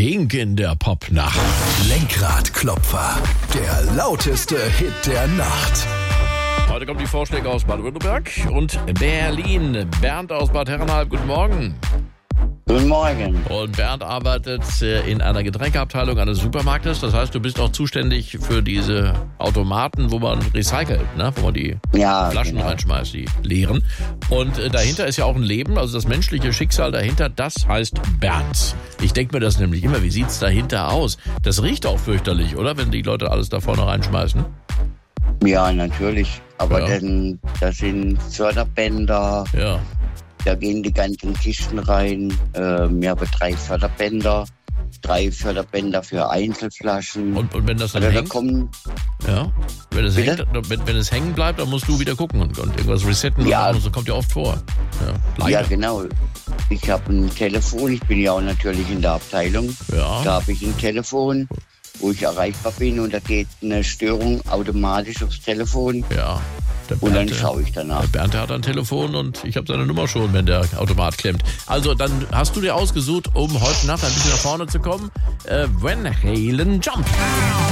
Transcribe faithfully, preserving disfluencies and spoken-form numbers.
Pink in der Popnacht. Lenkradklopfer, der lauteste Hit der Nacht. Heute kommen die Vorschläge aus Baden-Württemberg und Berlin. Bernd aus Bad Herrenalb, guten Morgen. Guten Morgen. Und Bernd arbeitet in einer Getränkeabteilung eines Supermarktes. Das heißt, du bist auch zuständig für diese Automaten, wo man recycelt, ne? Wo man die Ja, Flaschen genau. reinschmeißt, die leeren. Und äh, dahinter ist ja auch ein Leben, also das menschliche Schicksal dahinter, das heißt Bernd. Ich denke mir das nämlich immer, wie sieht's dahinter aus? Das riecht auch fürchterlich, oder? Wenn die Leute alles da vorne reinschmeißen. Ja, natürlich. Aber Ja. dann, das sind Förderbänder, Ja. da gehen die ganzen Kisten rein. Äh, wir haben drei Förderbänder, drei Förderbänder für Einzelflaschen. Und, und wenn das dann also da hängt, kommen, ja, wenn es, Bitte? hängt, wenn, wenn es hängen bleibt, dann musst du wieder gucken und, und irgendwas resetten. Ja. Und so kommt ja oft vor. Ja, ja leider. genau. Ich habe ein Telefon, ich bin ja auch natürlich in der Abteilung. Ja. Da habe ich ein Telefon, wo ich erreichbar bin und da geht eine Störung automatisch aufs Telefon Ja. Der und dann Bernd, schaue ich danach. der Bernd der hat ein Telefon und ich habe seine Nummer schon, wenn der Automat klemmt. Also dann hast du dir ausgesucht, um heute Nacht ein bisschen nach vorne zu kommen, äh, Van Halen Jump.